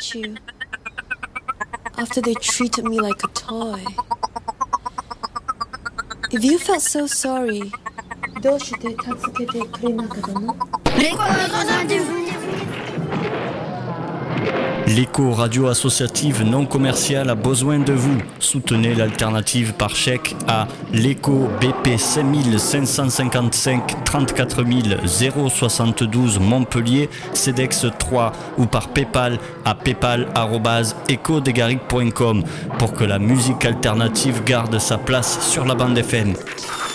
hurt you after they treated me like a toy. If you felt so sorry, どうして助けてくれなかったの? L'écho radio associative non commerciale a besoin de vous. Soutenez l'alternative par chèque à l'écho BP 5555 34 072 Montpellier, CEDEX 3 ou par PayPal à paypal@ecodegaric.com pour que la musique alternative garde sa place sur la bande FM.